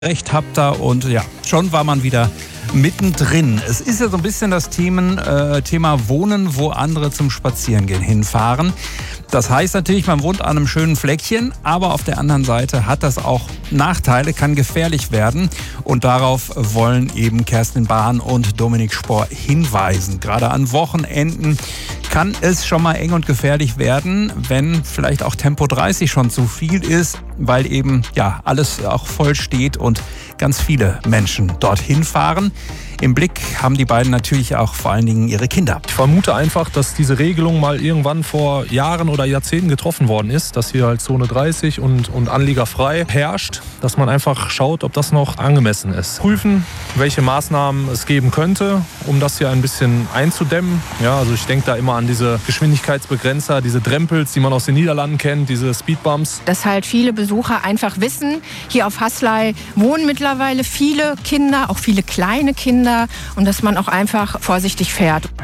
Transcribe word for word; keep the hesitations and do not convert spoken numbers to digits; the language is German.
Recht habt ihr und ja, schon war man wieder mittendrin. Es ist ja so ein bisschen das Themen, äh, Thema Wohnen, wo andere zum Spazierengehen hinfahren. Das heißt natürlich, man wohnt an einem schönen Fleckchen, aber auf der anderen Seite hat das auch Nachteile, kann gefährlich werden. Und darauf wollen eben Kerstin Bahn und Dominik Spohr hinweisen. Gerade an Wochenenden kann es schon mal eng und gefährlich werden, wenn vielleicht auch Tempo dreißig schon zu viel ist, weil eben ja alles auch voll steht und ganz viele Menschen dorthin fahren. Im Blick haben die beiden natürlich auch vor allen Dingen ihre Kinder. Ich vermute einfach, dass diese Regelung mal irgendwann vor Jahren oder Jahrzehnten getroffen worden ist, dass hier halt Zone dreißig und, und Anlieger frei herrscht, dass man einfach schaut, ob das noch angemessen ist. Prüfen, welche Maßnahmen es geben könnte, um das hier ein bisschen einzudämmen. Ja, also ich denke da immer an diese Geschwindigkeitsbegrenzer, diese Drempels, die man aus den Niederlanden kennt, diese Speedbumps. Dass halt viele Besucher einfach wissen, hier auf Haslei wohnen mittlerweile viele Kinder, auch viele kleine Kinder, und dass man auch einfach vorsichtig fährt.